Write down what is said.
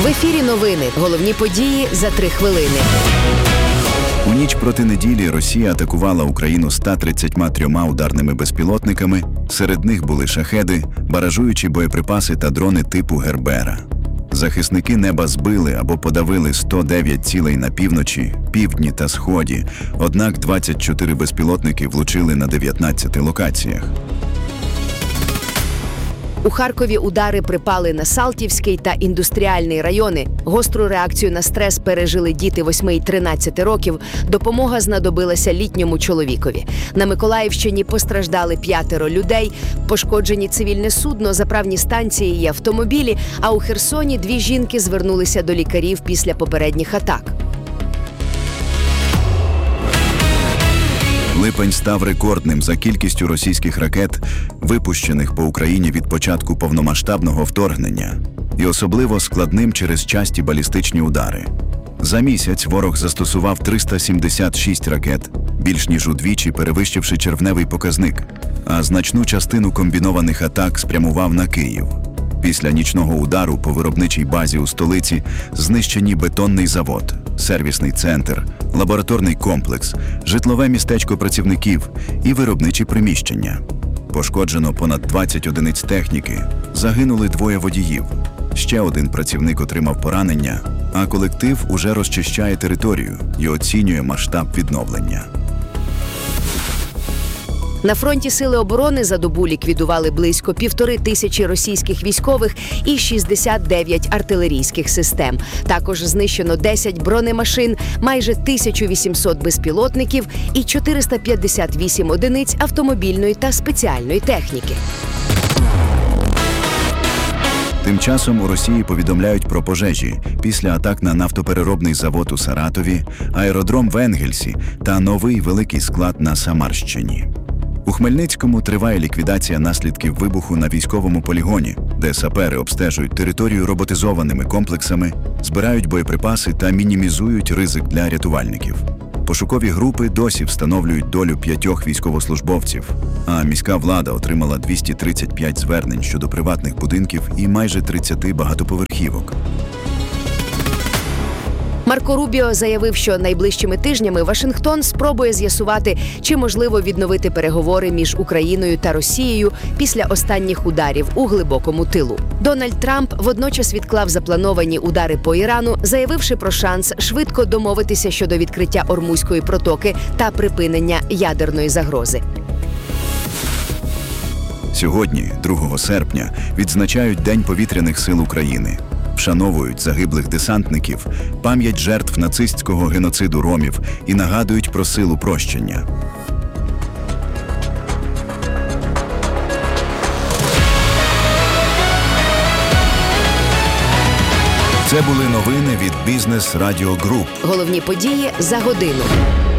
В ефірі новини. Головні події за 3 хвилини. У ніч проти неділі Росія атакувала Україну 133 ударними безпілотниками. Серед них були шахеди, баражуючі боєприпаси та дрони типу Гербера. Захисники неба збили або подавили 109 цілей на півночі, півдні та сході, однак 24 безпілотники влучили на 19 локаціях. У Харкові удари припали на Салтівський та Індустріальний райони. Гостру реакцію на стрес пережили діти 8 і 13 років. Допомога знадобилася літньому чоловікові. На Миколаївщині постраждали 5 людей. Пошкоджені цивільне судно, заправні станції і автомобілі. А у Херсоні 2 жінки звернулися до лікарів після попередніх атак. Липень став рекордним за кількістю російських ракет, випущених по Україні від початку повномасштабного вторгнення. І особливо складним через часті балістичні удари. За місяць ворог застосував 376 ракет, більш ніж удвічі перевищивши червневий показник, а значну частину комбінованих атак спрямував на Київ. Після нічного удару по виробничій базі у столиці знищені бетонний завод, сервісний центр, лабораторний комплекс, житлове містечко працівників і виробничі приміщення. Пошкоджено понад 20 одиниць техніки, загинули 2 водіїв. Ще 1 працівник отримав поранення, а колектив уже розчищає територію і оцінює масштаб відновлення. На фронті Сили оборони за добу ліквідували близько 1500 російських військових і 69 артилерійських систем. Також знищено 10 бронемашин, майже 1800 безпілотників і 458 одиниць автомобільної та спеціальної техніки. Тим часом у Росії повідомляють про пожежі після атак на нафтопереробний завод у Саратові, аеродром в Енгельсі та новий великий склад на Самарщині. У Хмельницькому триває ліквідація наслідків вибуху на військовому полігоні, де сапери обстежують територію роботизованими комплексами, збирають боєприпаси та мінімізують ризик для рятувальників. Пошукові групи досі встановлюють долю 5 військовослужбовців, а міська влада отримала 235 звернень щодо приватних будинків і майже 30 багатоповерхівок. Марко Рубіо заявив, що найближчими тижнями Вашингтон спробує з'ясувати, чи можливо відновити переговори між Україною та Росією після останніх ударів у глибокому тилу. Дональд Трамп водночас відклав заплановані удари по Ірану, заявивши про шанс швидко домовитися щодо відкриття Ормузької протоки та припинення ядерної загрози. Сьогодні, 2 серпня, відзначають День повітряних сил України. Вшановують загиблих десантників, пам'ять жертв нацистського геноциду ромів і нагадують про силу прощення. Це були новини від Бізнес Радіо Груп. Головні події за годину.